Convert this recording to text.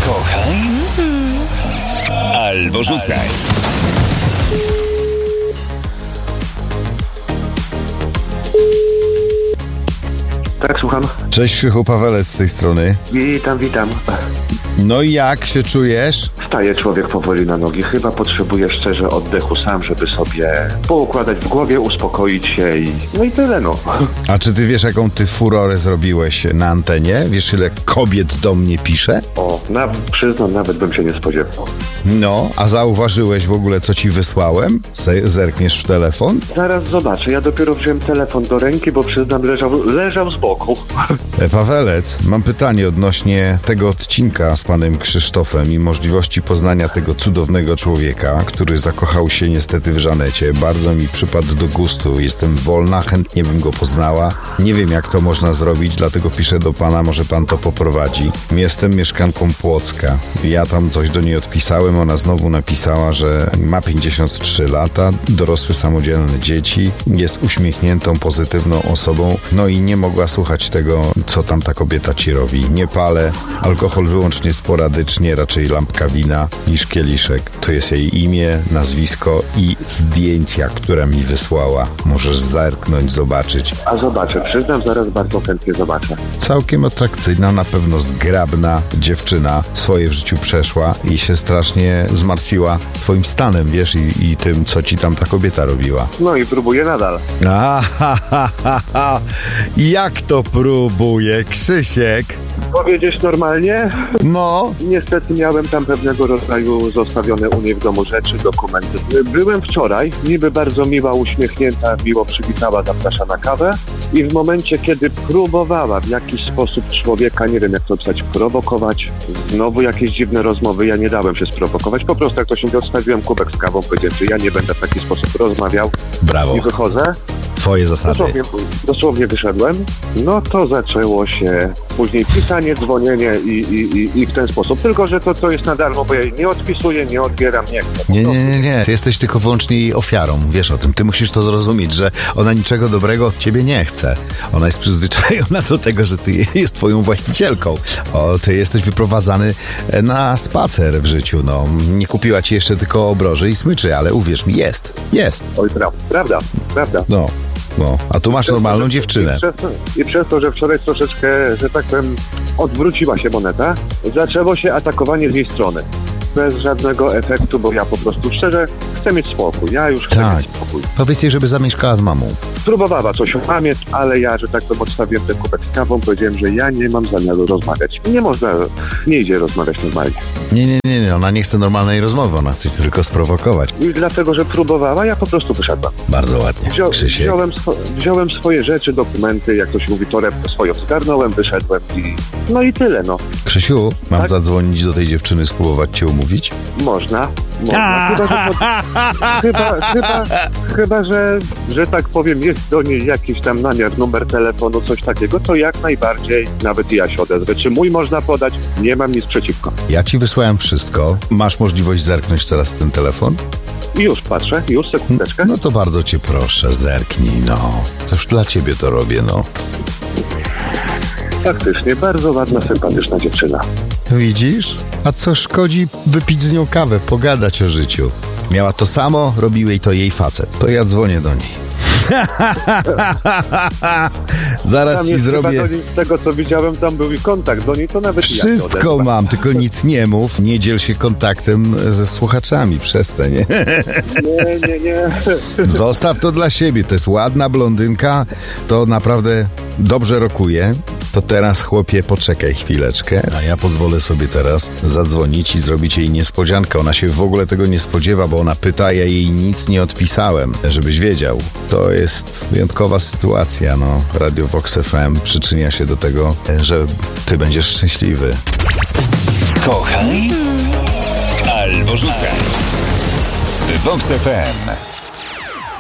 Kochaj albo rzucaj. Tak, słucham. Cześć, Krzychu, Pawelec z tej strony. Witam. No i jak się czujesz? Staje człowiek powoli na nogi. Chyba potrzebuje szczerze oddechu sam, żeby sobie poukładać w głowie, uspokoić się i... No i tyle, no. A czy ty wiesz, jaką ty furorę zrobiłeś na antenie? Wiesz, ile kobiet do mnie pisze? Przyznam, nawet bym się nie spodziewał. No, a zauważyłeś w ogóle, co ci wysłałem? Zerkniesz w telefon? Zaraz zobaczę. Ja dopiero wziąłem telefon do ręki, bo przyznam, leżał z boku. Pawelec, mam pytanie odnośnie tego odcinka z panem Krzysztofem i możliwości poznania tego cudownego człowieka, który zakochał się niestety w Żanecie. Bardzo mi przypadł do gustu. Jestem wolna, chętnie bym go poznała. Nie wiem, jak to można zrobić, dlatego piszę do pana, może pan to poprowadzi. Jestem mieszkanką Płocka. Ja tam coś do niej odpisałem, ona znowu napisała, że ma 53 lata, dorosłe, samodzielne dzieci, jest uśmiechniętą, pozytywną osobą, no i nie mogła słuchać tego, co tam ta kobieta ci robi. Nie palę, alkohol wyłącznie sporadycznie, raczej lampka wina niż kieliszek. To jest jej imię, nazwisko i zdjęcia, które mi wysłała. Możesz zerknąć, zobaczyć. A zobaczę, przyznam, zaraz bardzo chętnie zobaczę. Całkiem atrakcyjna, na pewno zgrabna dziewczyna. Swoje w życiu przeszła i się strasznie zmartwiła twoim stanem, wiesz, i tym, co ci tam ta kobieta robiła. No i próbuję nadal. Jak to próbuje, Krzysiek? Powiedzieć normalnie? No. Niestety miałem tam pewnego rodzaju zostawione u niej w domu rzeczy, dokumenty. Byłem wczoraj, niby bardzo miła, uśmiechnięta, miło przywitała, zaprasza na kawę i w momencie, kiedy próbowała w jakiś sposób człowieka, nie wiem jak to nazwać, prowokować, znowu jakieś dziwne rozmowy, ja nie dałem się sprowokować, po prostu jak to się mówi, odstawiłem kubek z kawą, powiedziałem, że ja nie będę w taki sposób rozmawiał. Brawo. I wychodzę. Twoje zasady. Dosłownie wyszedłem, no to zaczęło się później pisanie, dzwonienie i w ten sposób. Tylko, że to jest na darmo, bo ja jej nie odpisuję, nie odbieram, nie chcę. Nie. Ty jesteś tylko wyłącznie jej ofiarą. Wiesz o tym. Ty musisz to zrozumieć, że ona niczego dobrego od ciebie nie chce. Ona jest przyzwyczajona do tego, że ty jest twoją właścicielką. Ty jesteś wyprowadzany na spacer w życiu. No, nie kupiła ci jeszcze tylko obroży i smyczy, ale uwierz mi, jest. Oj, prawda. No, a tu masz normalną dziewczynę. I przez to, że wczoraj troszeczkę, że tak powiem, odwróciła się moneta, zaczęło się atakowanie z jej strony. Bez żadnego efektu, bo ja po prostu szczerze chcę mieć spokój. Ja już chcę mieć spokój. Powiedz jej, żeby zamieszkała z mamą. Próbowała coś o mamie, ale ja, że tak powiem, odstawiłem ten kubek z kawą, powiedziałem, że ja nie mam zamiaru rozmawiać. Nie idzie rozmawiać normalnie. Nie, ona nie chce normalnej rozmowy, ona chce cię tylko sprowokować. I dlatego, że próbowała, ja po prostu wyszedłem. Bardzo ładnie, Krzysiek. Wziąłem swoje rzeczy, dokumenty, jak to się mówi, torebkę swoją zgarnąłem, wyszedłem i... No i tyle, no. Krzysiu, mam tak? zadzwonić do tej dziewczyny, spróbować cię umówić? Można. Chyba, że tak powiem, jest do niej jakiś tam namiar, numer telefonu, coś takiego, to jak najbardziej nawet ja się odezwę. Czy mój można podać? Nie mam nic przeciwko. Ja ci wysłałem wszystko. Masz możliwość zerknąć teraz w ten telefon? Już patrzę, sekundeczkę. No to bardzo cię proszę, zerknij, no. To już dla ciebie to robię, no. Faktycznie, bardzo ładna, sympatyczna dziewczyna. Widzisz? A co szkodzi wypić z nią kawę, pogadać o życiu? Miała to samo, robił jej to jej facet. To ja dzwonię do niej. Zaraz tam ci zrobię. Z tego co widziałem, tam był i kontakt do niej, to nawet wszystko ja mam, tylko nic nie mów. Nie dziel się kontaktem ze słuchaczami. Przestań. Nie. Zostaw to dla siebie. To jest ładna blondynka. To naprawdę dobrze rokuje. To teraz, chłopie, poczekaj chwileczkę, a ja pozwolę sobie teraz zadzwonić i zrobić jej niespodziankę. Ona się w ogóle tego nie spodziewa, bo ona pyta, ja jej nic nie odpisałem, żebyś wiedział. To jest wyjątkowa sytuacja, no. Radio Vox FM przyczynia się do tego, że ty będziesz szczęśliwy. Kochaj albo rzucaj. Vox FM.